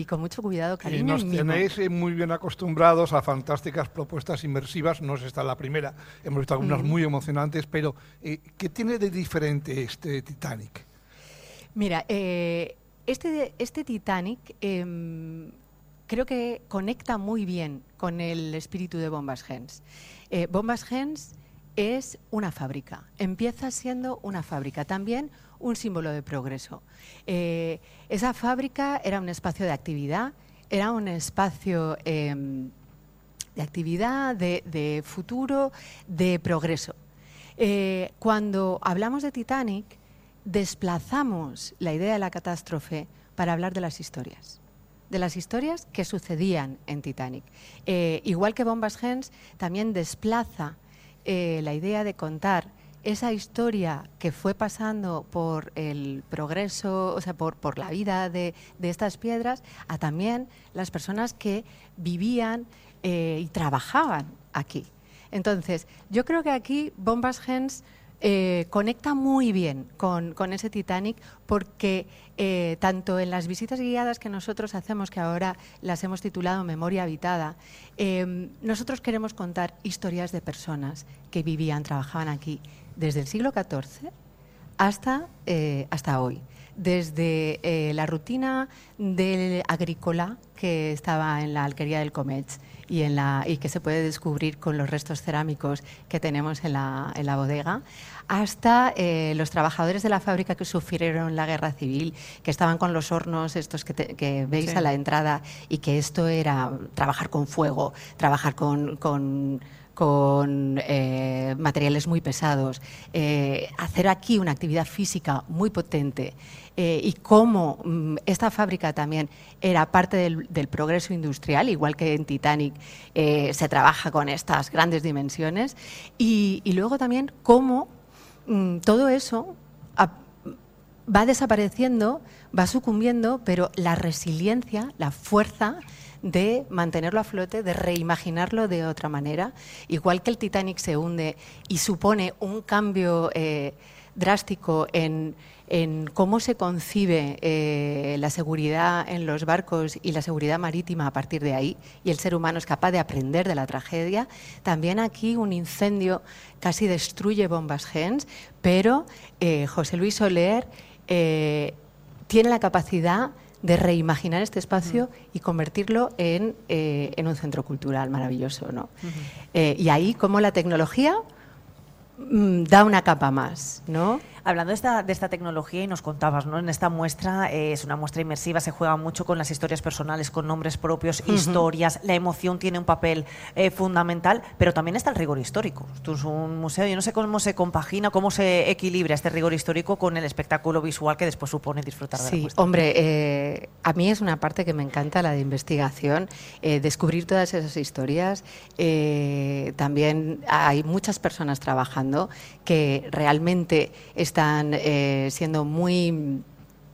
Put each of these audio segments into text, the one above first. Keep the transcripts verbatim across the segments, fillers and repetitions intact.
y con mucho cuidado, cariño y nos y mimo. tenéis eh, muy bien acostumbrados a fantásticas propuestas inmersivas. No es esta la primera, hemos visto algunas mm. muy emocionantes, pero eh, ¿qué tiene de diferente este Titanic? Mira, eh, este, este Titanic eh, creo que conecta muy bien con el espíritu de Bombas Gens. Eh, Bombas Gens es una fábrica, empieza siendo una fábrica, también un símbolo de progreso. Eh, esa fábrica era un espacio de actividad, era un espacio eh, de actividad, de, de futuro, de progreso. Eh, cuando hablamos de Titanic, desplazamos la idea de la catástrofe para hablar de las historias, de las historias que sucedían en Titanic. Eh, igual que Bombas Gens, también desplaza eh, la idea de contar esa historia que fue pasando por el progreso, o sea, por, por la vida de, de estas piedras, a también las personas que vivían eh, y trabajaban aquí. Entonces, yo creo que aquí Bombas Gens Eh, conecta muy bien con, con ese Titanic porque eh, tanto en las visitas guiadas que nosotros hacemos, que ahora las hemos titulado Memoria Habitada, eh, nosotros queremos contar historias de personas que vivían, trabajaban aquí desde el siglo catorce hasta, eh, hasta hoy. Desde eh, la rutina del agrícola que estaba en la alquería del Comets y, en la, y que se puede descubrir con los restos cerámicos que tenemos en la, en la bodega, hasta eh, los trabajadores de la fábrica que sufrieron la guerra civil, que estaban con los hornos estos que, te, que veis sí. a la entrada, y que esto era trabajar con fuego, trabajar con... con con eh, materiales muy pesados, eh, hacer aquí una actividad física muy potente eh, y cómo mm, esta fábrica también era parte del, del progreso industrial, igual que en Titanic eh, se trabaja con estas grandes dimensiones, y, y luego también cómo mm, todo eso a, va desapareciendo, va sucumbiendo, pero la resiliencia, la fuerza de mantenerlo a flote, de reimaginarlo de otra manera, igual que el Titanic se hunde y supone un cambio eh, drástico en, en cómo se concibe eh, la seguridad en los barcos y la seguridad marítima a partir de ahí, y el ser humano es capaz de aprender de la tragedia. También aquí un incendio casi destruye Bombas Gens, pero eh, José Luis Soler eh, tiene la capacidad de reimaginar este espacio uh-huh. y convertirlo en, eh, en un centro cultural maravilloso, ¿no? Uh-huh. Eh, y ahí, como la tecnología mm, da una capa más, ¿no? Hablando de esta, de esta tecnología, y nos contabas, ¿no? En esta muestra, eh, es una muestra inmersiva, se juega mucho con las historias personales, con nombres propios, uh-huh. historias, la emoción tiene un papel eh, fundamental, pero también está el rigor histórico. Esto es un museo, yo no sé cómo se compagina, cómo se equilibra este rigor histórico con el espectáculo visual que después supone disfrutar de sí, la muestra. Hombre, eh, a mí es una parte que me encanta, la de investigación, eh, descubrir todas esas historias. Eh, también hay muchas personas trabajando que realmente están eh, siendo muy,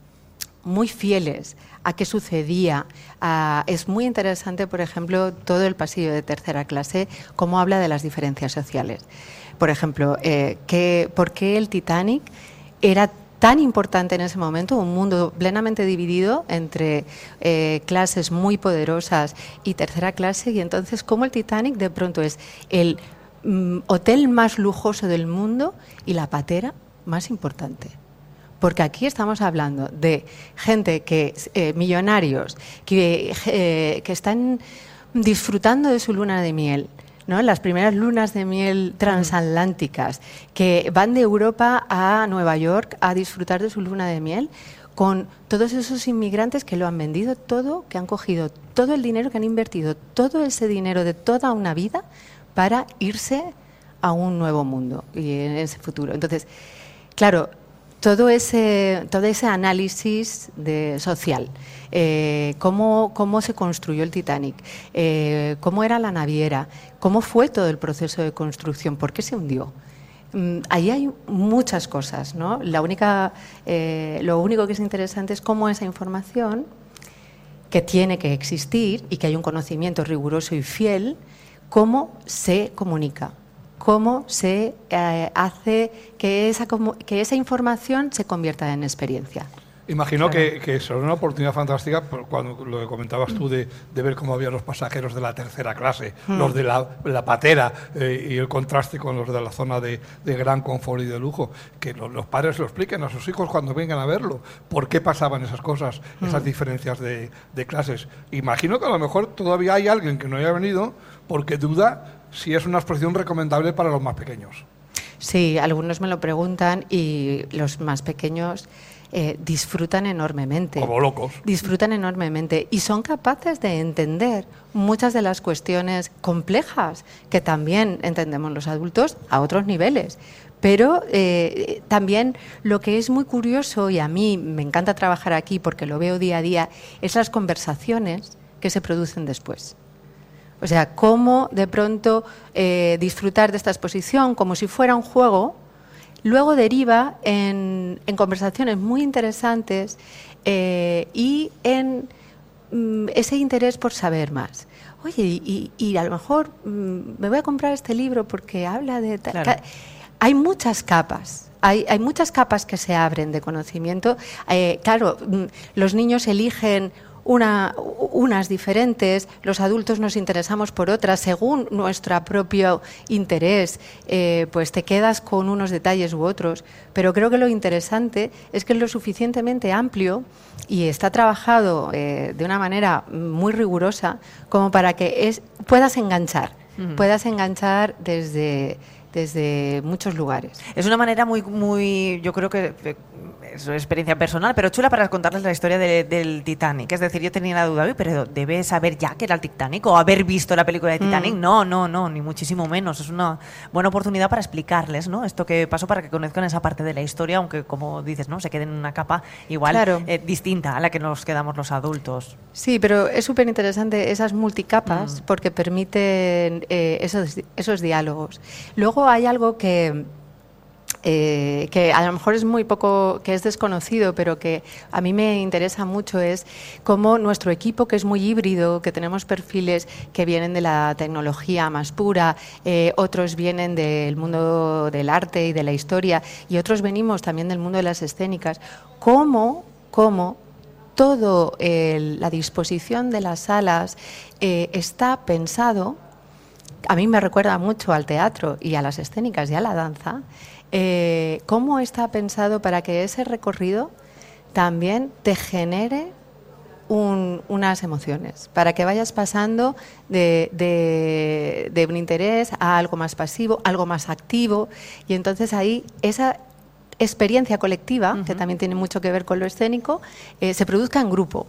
muy fieles a qué sucedía. Uh, es muy interesante, por ejemplo, todo el pasillo de tercera clase, cómo habla de las diferencias sociales. Por ejemplo, eh, que, ¿por qué el Titanic era tan importante en ese momento? Un mundo plenamente dividido entre eh, clases muy poderosas y tercera clase, y entonces cómo el Titanic de pronto es el mm, hotel más lujoso del mundo y la patera más importante. Porque aquí estamos hablando de gente que, eh, millonarios, que, eh, que están disfrutando de su luna de miel, ¿no? Las primeras lunas de miel transatlánticas, que van de Europa a Nueva York a disfrutar de su luna de miel, con todos esos inmigrantes que lo han vendido todo, que han cogido todo el dinero, que han invertido todo ese dinero de toda una vida para irse a un nuevo mundo y en ese futuro. Entonces, claro, todo ese, todo ese análisis de, social, eh, cómo, cómo se construyó el Titanic, eh, cómo era la naviera, cómo fue todo el proceso de construcción, por qué se hundió. Mm, ahí hay muchas cosas, ¿no? La única, eh, lo único que es interesante es cómo esa información, que tiene que existir y que hay un conocimiento riguroso y fiel, cómo se comunica. Cómo se eh, hace que esa, que esa información se convierta en experiencia. Imagino Claro. que, que será una oportunidad fantástica por cuando lo que comentabas tú de, de ver cómo había los pasajeros de la tercera clase, Mm. los de la, la patera eh, y el contraste con los de la zona de, de gran confort y de lujo. Que lo- los padres lo expliquen a sus hijos cuando vengan a verlo. ¿Por qué pasaban esas cosas, esas diferencias de, de clases? Imagino que a lo mejor todavía hay alguien que no haya venido porque duda si es una exposición recomendable para los más pequeños. Sí, algunos me lo preguntan y los más pequeños eh, disfrutan enormemente. Como locos. Disfrutan enormemente y son capaces de entender muchas de las cuestiones complejas que también entendemos los adultos a otros niveles. Pero eh, también lo que es muy curioso, y a mí me encanta trabajar aquí porque lo veo día a día, es las conversaciones que se producen después. O sea, cómo de pronto eh, disfrutar de esta exposición como si fuera un juego, luego deriva en, en conversaciones muy interesantes eh, y en mm, ese interés por saber más. Oye, y, y a lo mejor mm, me voy a comprar este libro porque habla de... tal- Claro. ca- Hay muchas capas. Hay, hay muchas capas que se abren de conocimiento. Eh, claro, mm, los niños eligen una, unas diferentes, los adultos nos interesamos por otras, según nuestro propio interés, eh, pues te quedas con unos detalles u otros. Pero creo que lo interesante es que es lo suficientemente amplio y está trabajado eh, de una manera muy rigurosa como para que es, puedas enganchar, Ujú. puedas enganchar desde, desde muchos lugares. Es una manera muy, muy, yo creo que eh, es una experiencia personal, pero chula para contarles la historia de- del Titanic. Es decir, yo tenía la duda, "Uy, pero ¿debes saber ya que era el Titanic o haber visto la película de Titanic?". Mm. No, no, no, ni muchísimo menos. Es una buena oportunidad para explicarles, ¿no?, esto que pasó, para que conozcan esa parte de la historia, aunque, como dices, ¿no?, se queden en una capa igual Claro. eh, distinta a la que nos quedamos los adultos. Sí, pero es súper interesante esas multicapas Mm. porque permiten eh, esos, esos diálogos. Luego hay algo que, eh, que a lo mejor es muy poco, que es desconocido, pero que a mí me interesa mucho, es cómo nuestro equipo, que es muy híbrido, que tenemos perfiles que vienen de la tecnología más pura, eh, otros vienen del mundo del arte y de la historia, y otros venimos también del mundo de las escénicas, cómo, cómo todo el- la disposición de las salas eh, está pensado, a mí me recuerda mucho al teatro y a las escénicas y a la danza, eh, cómo está pensado para que ese recorrido también te genere un- unas emociones, para que vayas pasando de, de- de un interés a algo más pasivo, algo más activo, y entonces ahí esa experiencia colectiva, que también tiene mucho que ver con lo escénico, eh, se produzca en grupo.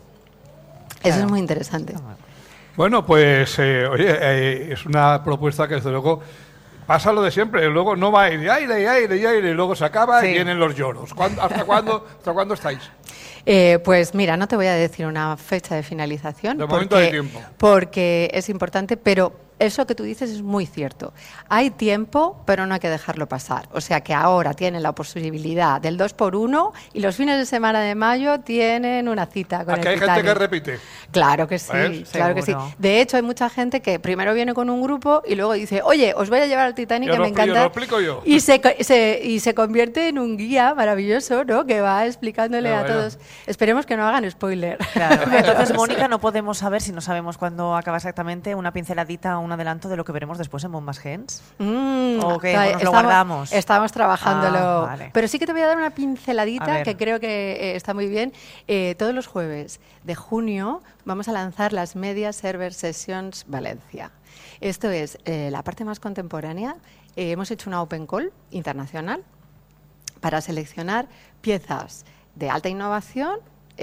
Eso Claro. es muy interesante. Bueno, pues, eh, oye, eh, es una propuesta que desde luego pasa lo de siempre. Luego no va a ir de aire y aire y aire y luego se acaba Sí. y vienen los lloros. ¿Cuándo- ¿Hasta cuándo, hasta cuándo estáis? Eh, pues mira, no te voy a decir una fecha de finalización De momento porque, hay tiempo. porque es importante, pero eso que tú dices es muy cierto. Hay tiempo, pero no hay que dejarlo pasar. O sea que ahora tienen la posibilidad del dos por uno y los fines de semana de mayo tienen una cita con Aquí el hay gente que Titanic. repite. Claro que sí, ¿Ves? claro que sí. Seguro. De hecho, hay mucha gente que primero viene con un grupo y luego dice, oye, os voy a llevar al Titanic, Yo que lo me expli- yo encanta. lo explico yo. Y se, co- se- y se convierte en un guía maravilloso, ¿no?, que va explicándole Ya, a bueno. todos. Esperemos que no hagan spoiler. Claro. Entonces, Mónica, no podemos saber, si no sabemos cuándo acaba exactamente, una pinceladita o un adelanto de lo que veremos después en Bombas Gens. Mm, ¿O qué? está- ¿O nos lo estamos, guardamos? estamos trabajándolo. Ah, vale. Pero sí que te voy a dar una A pinceladita ver. que creo que eh, está muy bien. Eh, todos los jueves de junio vamos a lanzar las Media Server Sessions Valencia. Esto es eh, la parte más contemporánea. Eh, hemos hecho una open call internacional para seleccionar piezas de alta innovación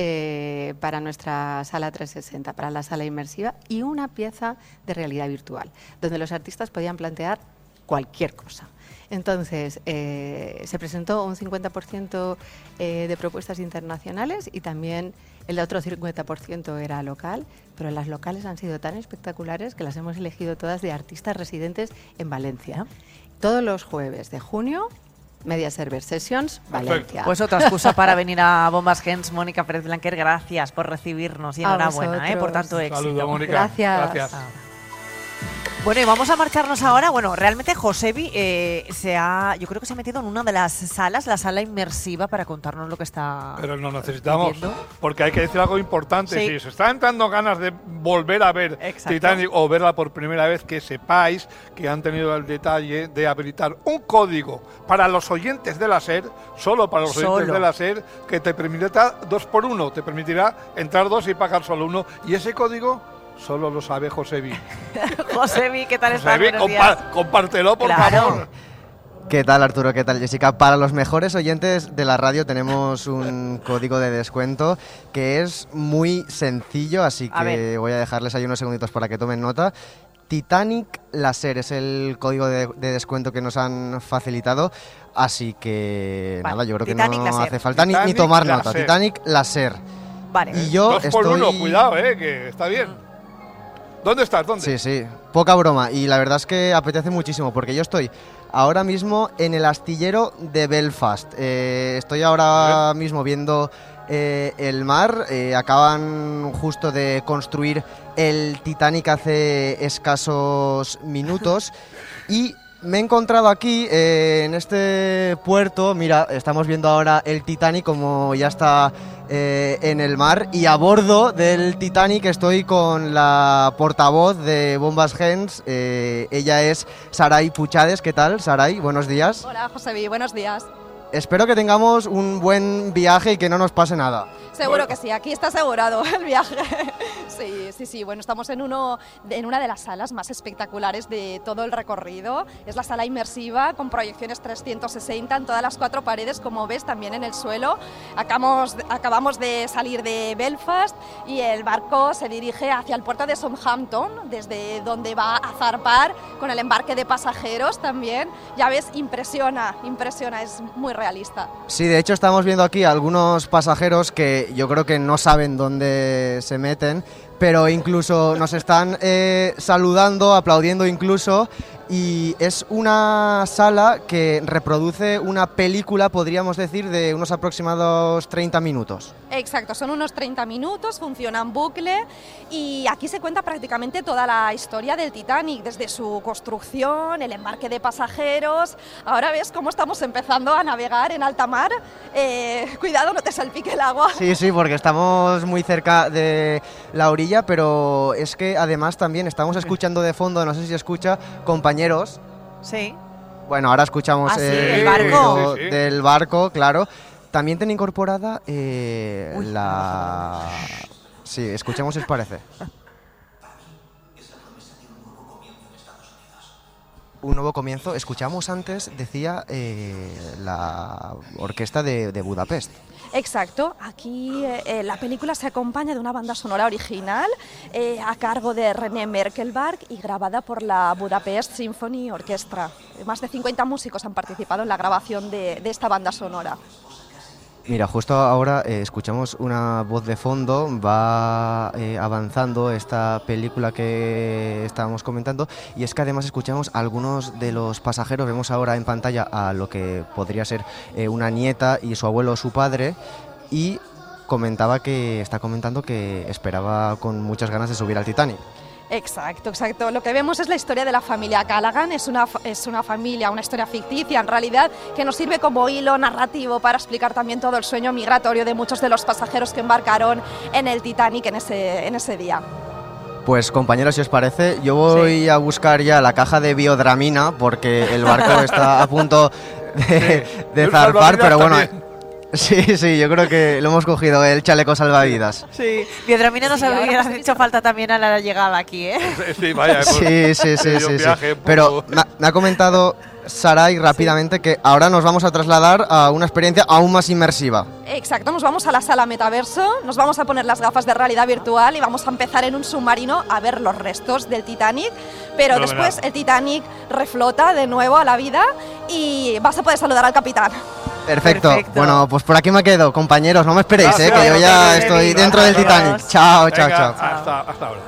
eh, para nuestra sala trescientos sesenta, para la sala inmersiva, y una pieza de realidad virtual, donde los artistas podían plantear cualquier cosa. Entonces, eh, se presentó un cincuenta por ciento eh, de propuestas internacionales y también el otro cincuenta por ciento era local, pero las locales han sido tan espectaculares que las hemos elegido todas de artistas residentes en Valencia. Todos los jueves de junio, Media Server Sessions, Perfecto. Valencia. Pues otra excusa para venir a Bombas Gens. Mónica Pérez Blanquer, gracias por recibirnos y A enhorabuena, eh, por vosotros. tanto éxito. Saludos, Mónica. Gracias. Gracias. Ahora. Bueno, y vamos a marcharnos ahora. Bueno, realmente Josebi eh, se ha, yo creo que se ha metido en una de las salas, la sala inmersiva, para contarnos lo que está. Pero lo necesitamos, viendo. porque hay que decir algo importante. Sí. Si os están dando ganas de volver a ver Exacto. Titanic o verla por primera vez, que sepáis que han tenido el detalle de habilitar un código para los oyentes de la SER, solo para los Solo. oyentes de la SER, que te permitirá dos por uno, te permitirá entrar dos y pagar solo uno. Y ese código solo lo sabe Josebi. Josebi, ¿qué tal estás? Josebi, Buenos compa- días. compártelo, por Claro. favor. ¿Qué tal, Arturo? ¿Qué tal, Jessica? Para los mejores oyentes de la radio tenemos un código de descuento que es muy sencillo, así A que ver. voy a dejarles ahí unos segunditos para que tomen nota. Titanic Láser es el código de, de descuento que nos han facilitado, así que Vale, nada, yo creo Titanic que no Láser. hace falta ni, ni Titanic tomar nota. Láser. Titanic Láser. Vale. Y yo Dos por estoy... uno, cuidado, eh, que está bien. ¿Dónde estás? ¿Dónde? Sí, sí, poca broma. Y la verdad es que apetece muchísimo porque yo estoy ahora mismo en el astillero de Belfast. Eh, estoy ahora mismo viendo eh, el mar. Eh, acaban justo de construir el Titanic hace escasos minutos. Y me he encontrado aquí, eh, en este puerto. Mira, estamos viendo ahora el Titanic como ya está eh, en el mar. Y a bordo del Titanic estoy con la portavoz de Bombas Gens. Eh, ella es Saray Puchades. ¿Qué tal, Saray? Buenos días. Hola, Josebi, buenos días. Espero que tengamos un buen viaje y que no nos pase nada. Seguro que sí, aquí está asegurado el viaje. Sí, sí, sí. Bueno, estamos en, uno, en una de las salas más espectaculares de todo el recorrido. Es la sala inmersiva con proyecciones trescientos sesenta en todas las cuatro paredes, como ves, también en el suelo. Acabamos, acabamos de salir de Belfast y el barco se dirige hacia el puerto de Southampton, desde donde va a zarpar con el embarque de pasajeros también. Ya ves, impresiona, impresiona, es muy realista. Sí, de hecho estamos viendo aquí algunos pasajeros que yo creo que no saben dónde se meten, pero incluso nos están eh, saludando, aplaudiendo incluso, y es una sala que reproduce una película, podríamos decir, de unos aproximados treinta minutos. Exacto, son unos treinta minutos, funciona en bucle y aquí se cuenta prácticamente toda la historia del Titanic, desde su construcción, el embarque de pasajeros. Ahora ves cómo estamos empezando a navegar en alta mar. Eh, cuidado, no te salpique el agua. Sí, sí, porque estamos muy cerca de la orilla, pero es que además también estamos escuchando de fondo, no sé si se escucha, compañeros. Sí. Bueno, ahora escuchamos Ah, sí, eh, el barco. ruido Sí, sí. del barco, claro. También tiene incorporada eh, Uy. la... Sí, escuchemos si os parece. Un nuevo comienzo. Escuchamos antes, decía, eh, la orquesta de, de Budapest. Exacto, aquí eh, la película se acompaña de una banda sonora original eh, a cargo de René Merkelberg y grabada por la Budapest Symphony Orchestra. Más de cincuenta músicos han participado en la grabación de, de esta banda sonora. Mira, justo ahora eh, escuchamos una voz de fondo, va eh, avanzando esta película que estábamos comentando, y es que además escuchamos a algunos de los pasajeros. Vemos ahora en pantalla a lo que podría ser eh, una nieta y su abuelo o su padre, y comentaba que está comentando que esperaba con muchas ganas de subir al Titanic. Exacto, exacto. Lo que vemos es la historia de la familia Callaghan. Es una, es una familia, una historia ficticia en realidad, que nos sirve como hilo narrativo para explicar también todo el sueño migratorio de muchos de los pasajeros que embarcaron en el Titanic en ese, en ese día. Pues compañeros, si os parece, yo voy Sí. a buscar ya la caja de biodramina porque el barco está a punto de, de El zarpar, salvavidas pero bueno, también. sí, sí, yo creo que lo hemos cogido, el chaleco salvavidas. Sí. Biodramina nos Sí, ahora habría hemos hecho falta también a la llegada aquí, ¿eh? Sí, vaya. pues, Sí, sí, sí, medio sí, sí. viaje un Pero poco. me ha- me ha comentado Saray rápidamente que ahora nos vamos a trasladar a una experiencia aún más inmersiva. Exacto, nos vamos a la sala metaverso, nos vamos a poner las gafas de realidad virtual y vamos a empezar en un submarino a ver los restos del Titanic, pero Fenomenal. después el Titanic reflota de nuevo a la vida y vas a poder saludar al capitán. Perfecto. Perfecto. Bueno, pues por aquí me quedo, compañeros, no me esperéis, eh, Gracias, que yo ya José estoy Luis. dentro del Gracias. Titanic. Chao, chao, Venga, chao. Hasta, hasta ahora.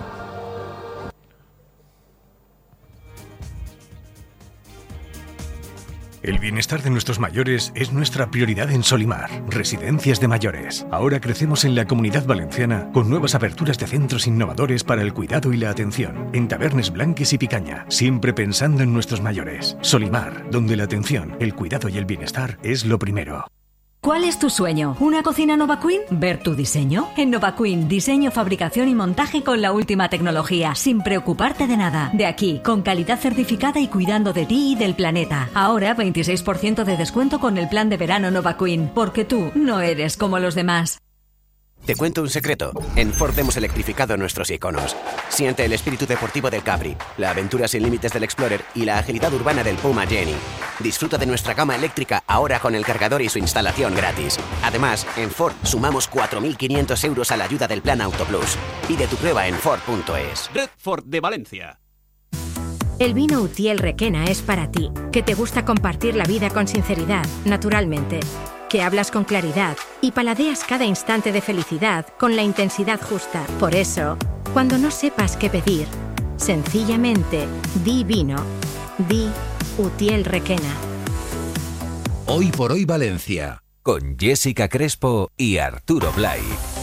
El bienestar de nuestros mayores es nuestra prioridad en Solimar, Residencias de Mayores. Ahora crecemos en la Comunidad Valenciana con nuevas aperturas de centros innovadores para el cuidado y la atención, en Tabernes Blanques y Picaña, siempre pensando en nuestros mayores. Solimar, donde la atención, el cuidado y el bienestar es lo primero. ¿Cuál es tu sueño? ¿Una cocina Nova Queen? ¿Ver tu diseño? En Nova Queen, diseño, fabricación y montaje con la última tecnología, sin preocuparte de nada. De aquí, con calidad certificada y cuidando de ti y del planeta. Ahora, veintiséis por ciento de descuento con el plan de verano Nova Queen, porque tú no eres como los demás. Te cuento un secreto. En Ford hemos electrificado nuestros iconos. Siente el espíritu deportivo del Capri, la aventura sin límites del Explorer y la agilidad urbana del Puma Jenny. Disfruta de nuestra gama eléctrica ahora con el cargador y su instalación gratis. Además, en Ford sumamos cuatro mil quinientos euros a la ayuda del Plan Auto Plus. Pide tu prueba en Ford punto es. Red Ford de Valencia. El vino Utiel Requena es para ti, que te gusta compartir la vida con sinceridad, naturalmente, que hablas con claridad y paladeas cada instante de felicidad con la intensidad justa. Por eso, cuando no sepas qué pedir, sencillamente di vino, di Utiel Requena. Hoy por hoy Valencia, con Jessica Crespo y Arturo Blay.